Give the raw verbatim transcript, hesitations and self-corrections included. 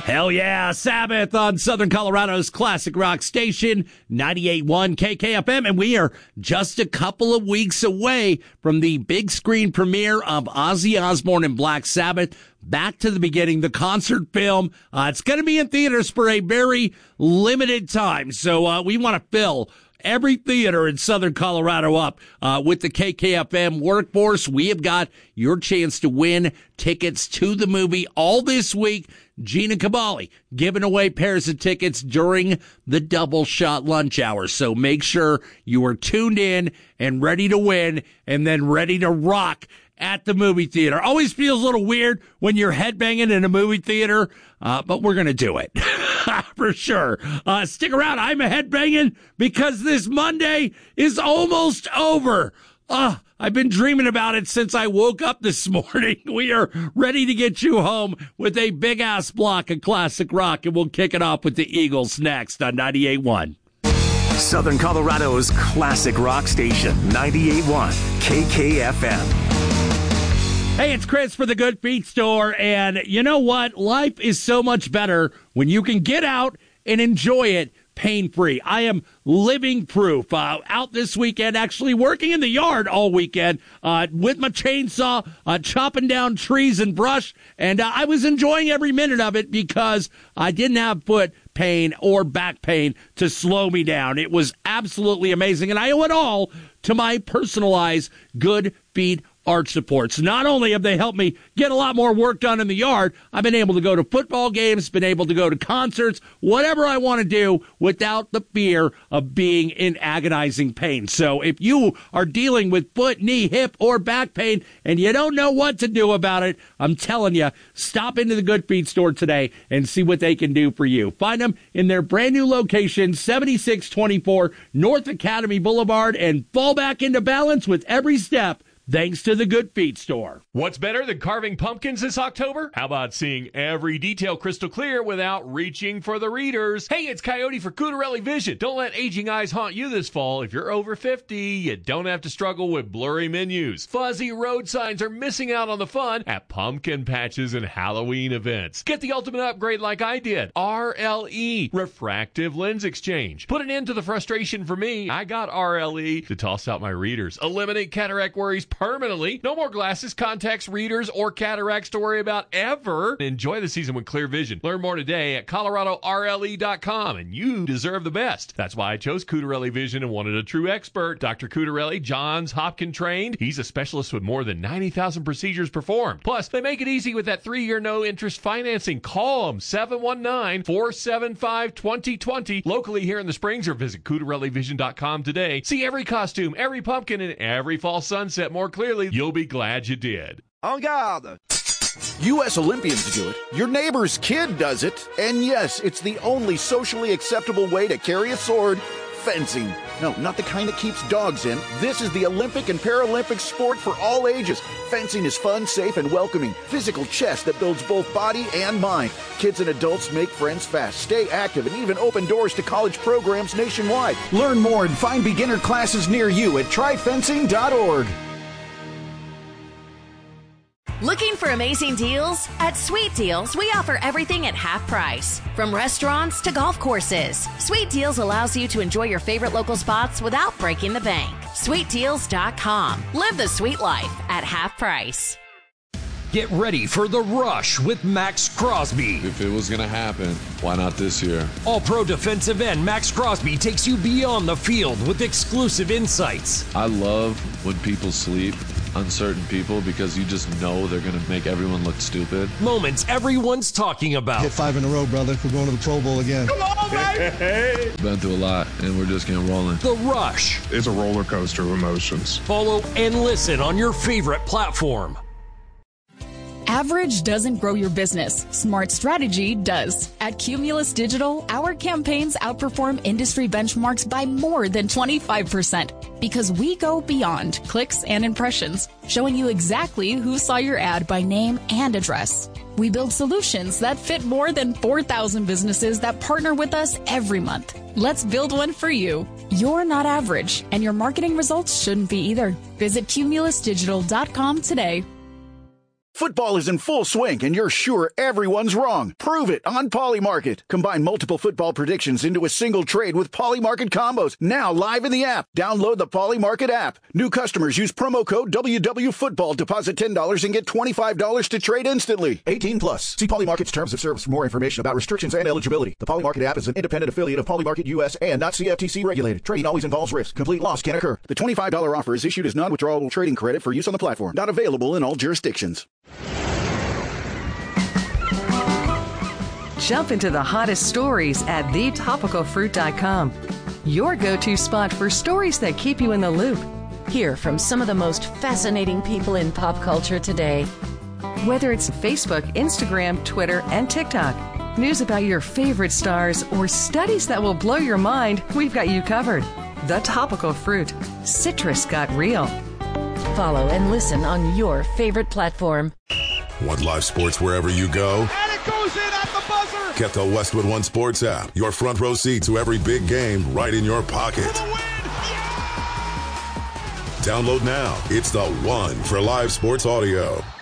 Hell yeah, Sabbath on Southern Colorado's classic rock station, ninety-eight point one K K F M, and we are just a couple of weeks away from the big screen premiere of Ozzy Osbourne and Black Sabbath, Back to the Beginning, the concert film. Uh, it's going to be in theaters for a very limited time, so uh, we want to fill every theater in Southern Colorado up uh, with the K K F M workforce. We have got your chance to win tickets to the movie all this week. Gina Cabali giving away pairs of tickets during the double shot lunch hour. So make sure you are tuned in and ready to win and then ready to rock at the movie theater. Always feels a little weird when you're headbanging in a movie theater, uh, but we're going to do it for sure. Uh, stick around. I'm a headbanging because this Monday is almost over. Uh, I've been dreaming about it since I woke up this morning. We are ready to get you home with a big ass block of classic rock, and we'll kick it off with the Eagles next on ninety-eight point one. Southern Colorado's classic rock station, ninety-eight point one K K F M. Hey, it's Chris for the Good Feet Store, and you know what? Life is so much better when you can get out and enjoy it pain-free. I am living proof. Uh, out this weekend, actually working in the yard all weekend uh, with my chainsaw, uh, chopping down trees and brush, and uh, I was enjoying every minute of it because I didn't have foot pain or back pain to slow me down. It was absolutely amazing, and I owe it all to my personalized Good Feet arch supports. Not only have they helped me get a lot more work done in the yard, I've been able to go to football games, been able to go to concerts, whatever I want to do without the fear of being in agonizing pain. So if you are dealing with foot, knee, hip, or back pain and you don't know what to do about it, I'm telling you, stop into the Good Feet Store today and see what they can do for you. Find them in their brand new location, seventy-six twenty-four North Academy Boulevard, and fall back into balance with every step, thanks to the Good Feet Store. What's better than carving pumpkins this October? How about seeing every detail crystal clear without reaching for the readers? Hey, it's Coyote for Cutarelli Vision. Don't let aging eyes haunt you this fall. If you're over fifty, you don't have to struggle with blurry menus. Fuzzy road signs are missing out on the fun at pumpkin patches and Halloween events. Get the ultimate upgrade like I did. R L E, Refractive Lens Exchange. Put an end to the frustration for me. I got R L E to toss out my readers. Eliminate cataract worries permanently. No more glasses, contacts, readers, or cataracts to worry about ever. Enjoy the season with clear vision. Learn more today at Colorado R L E dot com, and you deserve the best. That's why I chose Cutarelli Vision and wanted a true expert. Doctor Cutarelli, Johns Hopkins trained. He's a specialist with more than ninety thousand procedures performed. Plus, they make it easy with that three-year no-interest financing. Call them, seven one nine, four seven five, two zero two zero. Locally here in the Springs, or visit Cutarelli Vision dot com today. See every costume, every pumpkin, and every fall sunset more clearly. You'll be glad you did. En garde! U S Olympians do it. Your neighbor's kid does it. And yes, it's the only socially acceptable way to carry a sword. Fencing. No, not the kind that keeps dogs in. This is the Olympic and Paralympic sport for all ages. Fencing is fun, safe, and welcoming. Physical chess that builds both body and mind. Kids and adults make friends fast, stay active, and even open doors to college programs nationwide. Learn more and find beginner classes near you at try fencing dot org. Looking for amazing deals? At Sweet Deals, we offer everything at half price. From restaurants to golf courses, Sweet Deals allows you to enjoy your favorite local spots without breaking the bank. sweet deals dot com. Live the sweet life at half price. Get ready for The Rush with Max Crosby. If it was going to happen, why not this year? All-pro defensive end Max Crosby takes you beyond the field with exclusive insights. I love when people sleep on certain people because you just know they're going to make everyone look stupid. Moments everyone's talking about. Hit five in a row, brother. We're going to the Pro Bowl again. Come on, baby! Been through a lot, and we're just getting rolling. The Rush. It's a roller coaster of emotions. Follow and listen on your favorite platform. Average doesn't grow your business. Smart strategy does. At Cumulus Digital, our campaigns outperform industry benchmarks by more than twenty-five percent because we go beyond clicks and impressions, showing you exactly who saw your ad by name and address. We build solutions that fit more than four thousand businesses that partner with us every month. Let's build one for you. You're not average, and your marketing results shouldn't be either. Visit Cumulus Digital dot com today. Football is in full swing, and you're sure everyone's wrong. Prove it on Polymarket. Combine multiple football predictions into a single trade with Polymarket combos. Now live in the app. Download the Polymarket app. New customers use promo code W W Football. Deposit ten dollars and get twenty-five dollars to trade instantly. eighteen plus. See Polymarket's terms of service for more information about restrictions and eligibility. The Polymarket app is an independent affiliate of Polymarket U S and not C F T C regulated. Trading always involves risk. Complete loss can occur. The twenty-five dollars offer is issued as non-withdrawable trading credit for use on the platform. Not available in all jurisdictions. Jump into the hottest stories at the topical fruit dot com. Your go-to spot for stories that keep you in the loop. Hear from some of the most fascinating people in pop culture today. Whether it's Facebook, Instagram, Twitter, and TikTok, news about your favorite stars, or studies that will blow your mind, we've got you covered. The Topical Fruit. Citrus got real. Follow and listen on your favorite platform. Want live sports wherever you go? And it goes in at the buzzer! Get the Westwood One Sports app. Your front row seat to every big game right in your pocket. For the win! Yeah! Download now. It's the one for live sports audio.